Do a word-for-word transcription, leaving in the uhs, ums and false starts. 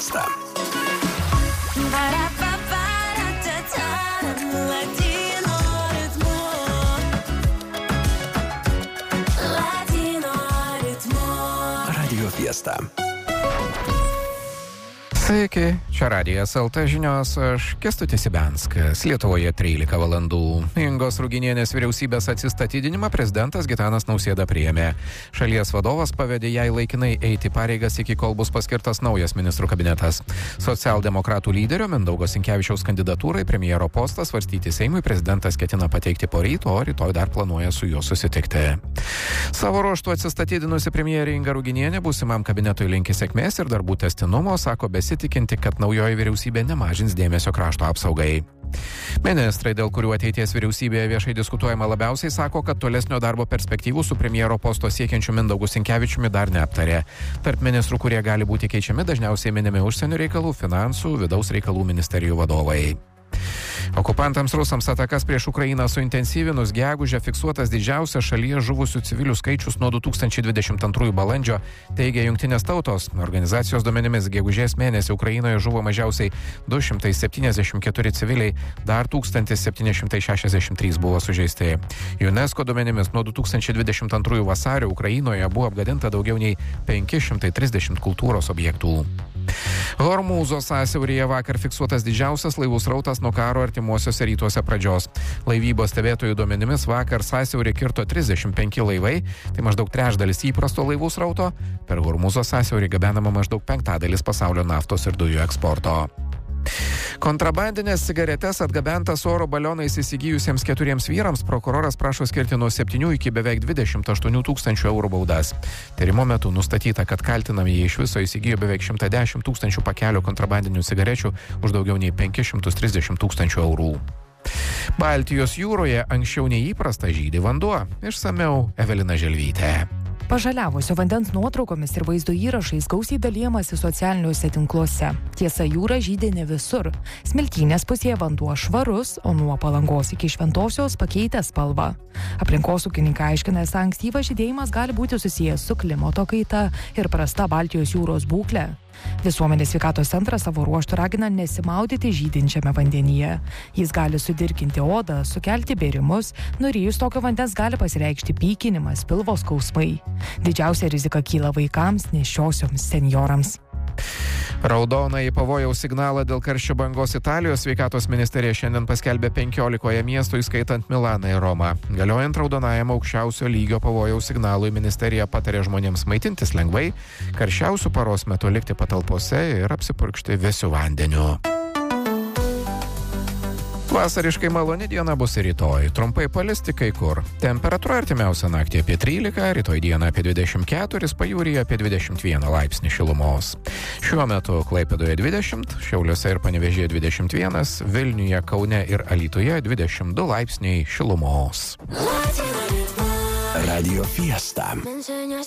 Fiesta. Radio Fiesta. Sveiki, čia Radijas L T žinios, aš Kęstutis Ibianskas. Lietuvoje trylika valandų. Ingos Ruginienės vyriausybės atsistatydinimą prezidentas Gitanas Nausėda priėmė. Šalies vadovas pavedė jai laikinai eiti pareigas iki kol bus paskirtas naujas ministrų kabinetas. Socialdemokratų lyderio Mindaugo Sinkevičiaus kandidatūrai premjero postą svarstyti Seimui prezidentas ketina pateikti poryt, o rytoj dar planuoja su juo susitikti. Savo ruožtu atsistatydinusi premjerė Inga Ruginienė būsimam kabinetui linki sėkmės ir darbų tęstinumo, sako besitikinti, kad naujoji vyriausybė nemažins dėmesio krašto apsaugai. Ministrai, dėl kurių ateities vyriausybėje viešai diskutuojama labiausiai, sako, kad tolesnio darbo perspektyvų su premjero posto siekiančiu Mindaugu Sinkevičiumi dar neaptarė. Tarp ministrų, kurie gali būti keičiami, dažniausiai minimi užsienio reikalų, finansų, vidaus reikalų ministerijų vadovai. Okupantams rusams atakas prieš Ukrainą suintensyvinus gegužę fiksuotas didžiausias šalyje žuvusių civilių skaičius nuo du tūkstančiai dvidešimt antrųjų balandžio, teigia Jungtinės tautos. Organizacijos duomenimis gegužės mėnesį Ukrainoje žuvo mažiausiai du šimtai septyniasdešimt keturi civiliai, dar tūkstantis septyni šimtai šešiasdešimt trys buvo sužeisti. UNESCO duomenimis nuo du tūkstančiai dvidešimt antrųjų vasario Ukrainoje buvo apgadinta daugiau nei penki šimtai trisdešimt kultūros objektų. Hormūzo sąsiauryje vakar fiksuotas didžiausias laivų srautas nuo karo artimuosiuose rytuose pradžios. Laivybos stebėtojų duomenimis vakar sąsiaurį kirto trisdešimt penki laivai, tai maždaug trečdalis įprasto laivų srauto. Per Hormūzo sąsiaurį gabenama maždaug penktadalis pasaulio naftos ir dujų eksporto. Kontrabandinės cigaretes atgabentas oro balionais įsigijusiems keturiems vyrams prokuroras prašo skirti nuo septynių iki beveik dvidešimt aštuonių tūkstančių eurų baudas. Tyrimo metu nustatyta, kad kaltinamieji iš viso įsigijo beveik šimtą dešimt tūkstančių pakelių kontrabandinių cigarečių už daugiau nei penkis šimtus trisdešimt tūkstančių eurų. Baltijos jūroje anksčiau neįprasta žydi vanduo. Išsamiau Evelina Želvytė. Pažaliavusio vandens nuotraukomis ir vaizdo įrašais gausiai dalijamasi socialiniuose tinkluose. Tiesa, jūra žydi ne visur. Smiltynės pusėje vanduo švarus, o nuo Palangos iki Šventosios pakeitęs spalvą. Aplinkosaugininkai aiškina, esą ankstyvas žydėjimas gali būti susijęs su klimato kaita ir prasta Baltijos jūros būklė. Visuomenės sveikatos centras savo ruožtu ragina nesimaudyti žydinčiame vandenyje. Jis gali sudirginti odą, sukelti bėrimus, nurijus tokio vandens gali pasireikšti pykinimas, pilvo skausmai. Didžiausia rizika kyla vaikams, nėščiosioms, senjorams. Raudonąjį pavojaus signalą dėl karščio bangos Italijos sveikatos ministerija šiandien paskelbė penkiolikoje miestų, įskaitant Milaną ir Romą. Galiojant raudonajam aukščiausio lygio pavojaus signalui, ministerija patarė žmonėms maitintis lengvai, karščiausių paros metu likti patalpose ir apsipurkšti vėsiu vandeniu. Vasariškai maloni diena bus ir rytoj. Trumpai palis tik kai kur. Temperatūra artimiausią naktį apie trylika, rytoj dieną apie dvidešimt keturi, pajūryje apie dvidešimt vieną laipsnį šilumos. Šiuo metu Klaipėdoje dvidešimt, Šiauliuose ir Panevėžyje dvidešimt vienas, Vilniuje, Kaune ir Alytuje dvidešimt du laipsniai šilumos. Radio Fiesta. Me enseñas